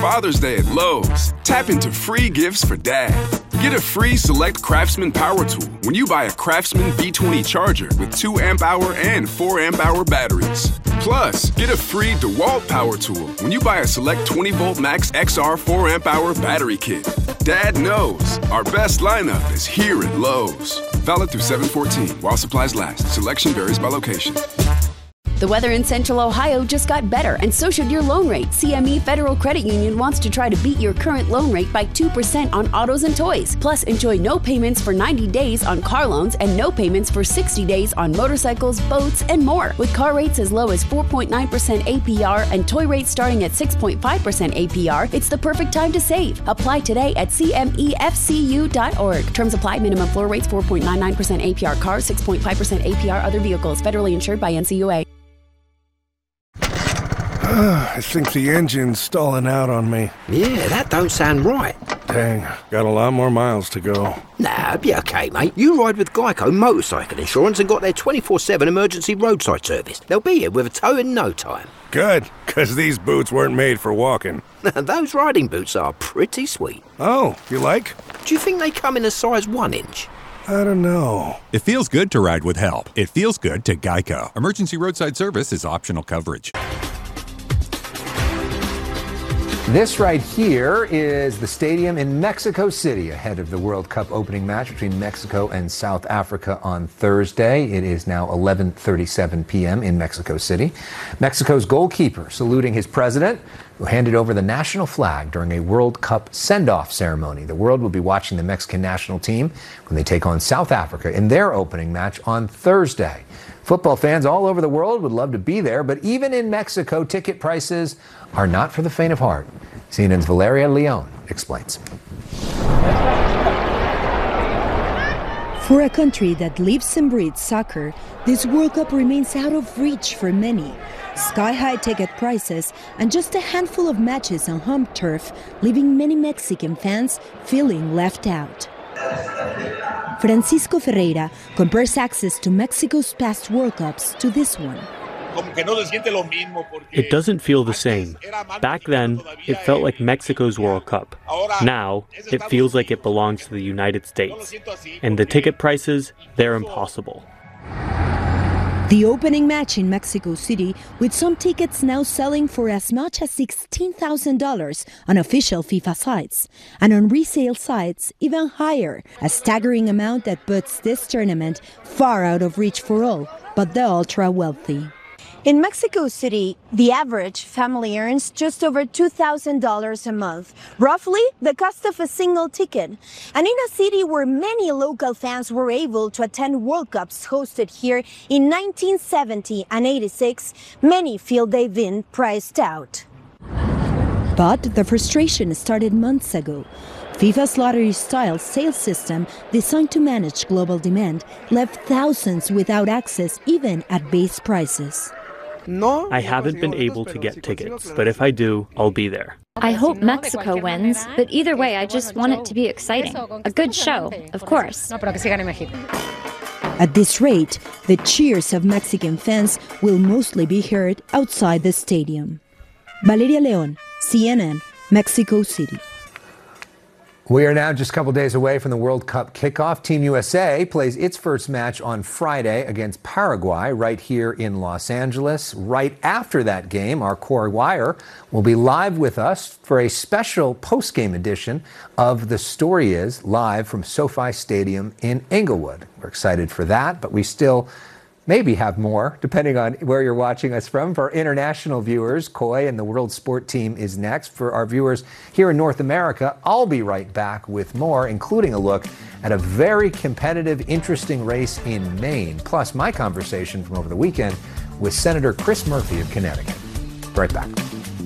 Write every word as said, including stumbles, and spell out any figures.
Father's Day at Lowe's. Tap into free gifts for dad. Get a free Select Craftsman power tool when you buy a Craftsman B twenty charger with two amp hour and four amp hour batteries. Plus, get a free DeWalt power tool when you buy a Select twenty volt Max X R four amp hour battery kit. Dad knows our best lineup is here at Lowe's. Valid through seven fourteen while supplies last. Selection varies by location. The weather in Central Ohio just got better, and so should your loan rate. C M E Federal Credit Union wants to try to beat your current loan rate by two percent on autos and toys. Plus, enjoy no payments for ninety days on car loans and no payments for sixty days on motorcycles, boats, and more. With car rates as low as four point nine percent A P R and toy rates starting at six point five percent A P R, it's the perfect time to save. Apply today at C M E F C U dot org. Terms apply. Minimum floor rates four point nine nine percent A P R cars, six point five percent A P R other vehicles. Federally insured by N C U A. I think the engine's stalling out on me. Yeah, that don't sound right. Dang, got a lot more miles to go. Nah, it'll be okay, mate. You ride with Geico Motorcycle Insurance and got their twenty-four seven emergency roadside service. They'll be here with a tow in no time. Good, because these boots weren't made for walking. Those riding boots are pretty sweet. Oh, you like? Do you think they come in a size one inch? I don't know. It feels good to ride with help. It feels good to Geico. Emergency roadside service is optional coverage. This right here is the stadium in Mexico City ahead of the World Cup opening match between Mexico and South Africa on Thursday. It is now eleven thirty-seven p.m. in Mexico City. Mexico's goalkeeper saluting his president, who handed over the national flag during a World Cup send-off ceremony. The world will be watching the Mexican national team when they take on South Africa in their opening match on Thursday. Football fans all over the world would love to be there, but even in Mexico, ticket prices are not for the faint of heart. C N N's Valeria Leon explains. For a country that lives and breathes soccer, this World Cup remains out of reach for many. Sky-high ticket prices and just a handful of matches on home turf, leaving many Mexican fans feeling left out. Francisco Ferreira compares access to Mexico's past World Cups to this one. It doesn't feel the same. Back then, it felt like Mexico's World Cup. Now, it feels like it belongs to the United States. And the ticket prices, they're impossible. The opening match in Mexico City, with some tickets now selling for as much as sixteen thousand dollars on official FIFA sites, and on resale sites even higher, a staggering amount that puts this tournament far out of reach for all but the ultra-wealthy. In Mexico City, the average family earns just over two thousand dollars a month, roughly the cost of a single ticket. And in a city where many local fans were able to attend World Cups hosted here in nineteen seventy and eighty-six, many feel they've been priced out. But the frustration started months ago. FIFA's lottery-style sales system, designed to manage global demand, left thousands without access even at base prices. I haven't been able to get tickets, but if I do, I'll be there. I hope Mexico wins, but either way, I just want it to be exciting. A good show, of course. At this rate, the cheers of Mexican fans will mostly be heard outside the stadium. Valeria Leon, C N N, Mexico City. We are now just a couple days away from the World Cup kickoff. Team U S A plays its first match on Friday against Paraguay right here in Los Angeles. Right after that game, our Corey Wire will be live with us for a special post-game edition of The Story Is, live from SoFi Stadium in Inglewood. We're excited for that, but we still maybe have more, depending on where you're watching us from. For our international viewers, Coy and the World Sport Team is next. For our viewers here in North America, I'll be right back with more, including a look at a very competitive, interesting race in Maine, plus my conversation from over the weekend with Senator Chris Murphy of Connecticut. Right back.